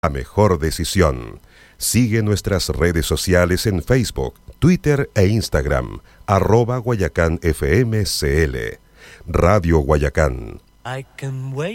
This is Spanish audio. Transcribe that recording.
La mejor decisión. Sigue nuestras redes sociales en Facebook, Twitter e Instagram, @GuayacánFMCL. Radio Guayacán.